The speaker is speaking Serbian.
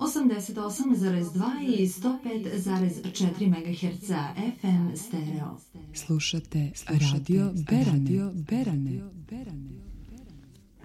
88,2 i 105,4 MHz FM stereo. Slušate Radio Berane.